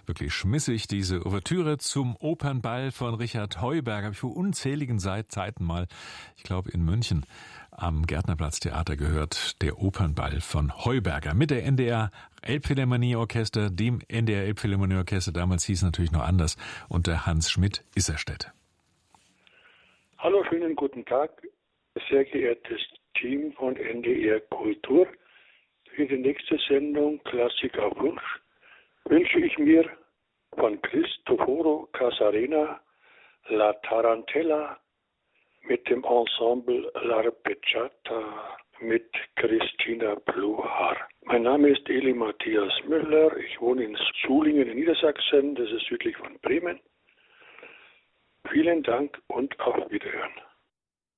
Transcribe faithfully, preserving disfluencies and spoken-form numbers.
Wirklich schmissig, diese Ouvertüre zum Opernball von Richard Heuberger. Habe ich vor unzähligen Zeiten mal, ich glaube in München, am Gärtnerplatz-Theater gehört, der Opernball von Heuberger mit der N D R Elbphilharmonie-Orchester, dem N D R Elbphilharmonie-Orchester, damals hieß es natürlich noch anders, unter Hans Schmidt Isserstedt. Hallo, schönen guten Tag, sehr geehrtes Team von N D R Kultur. Für die nächste Sendung Klassik auf Wunsch wünsche ich mir von Cristoforo Casarena La Tarantella mit dem Ensemble L'Arpeggiata mit Christina Pluhar. Mein Name ist Eli Matthias Müller. Ich wohne in Sulingen in Niedersachsen. Das ist südlich von Bremen. Vielen Dank und auf Wiederhören.